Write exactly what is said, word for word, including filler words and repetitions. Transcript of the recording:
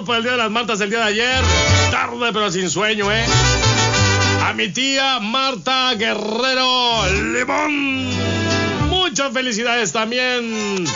por el Día de las Martas el día de ayer. Tarde pero sin sueño, ¿eh? A mi tía Marta Guerrero Limón. Muchas felicidades también.